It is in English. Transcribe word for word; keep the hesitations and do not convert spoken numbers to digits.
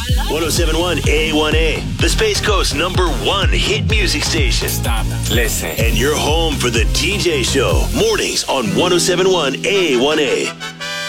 ten seventy-one A one A, the Space Coast number one hit music station. Stop. Listen. And you're home for the D J Show, mornings on ten seventy-one A one A.